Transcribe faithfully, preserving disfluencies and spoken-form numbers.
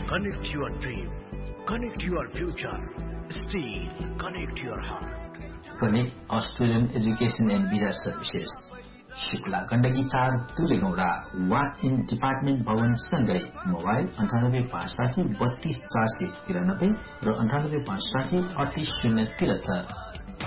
Connect your dream. Connect your future. Steel. Connect your heart. Connect Australian Education and Visa Services. Shukla Gandaki चार तुलेगौडा walk in department भवन सँगै mobile अन्ठानब्बे पाँच साठी बत्तीस चार सय तिरानब्बे र अन्ठानब्बे पाँच साठी अडतिस शून्य तिहत्तर।